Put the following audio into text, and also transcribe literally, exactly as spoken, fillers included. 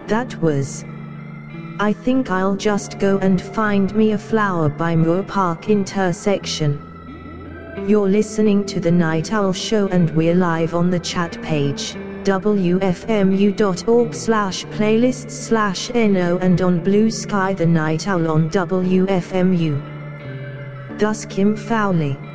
That was I Think I'll Just Go and Find Me a Flower by Moore Park Intersection. You're listening to The Night Owl Show and we're live on the chat page, w f m u dot org slash playlists slash no, and on Blue Sky The Night Owl on W F M U. Thus Kim Fowley.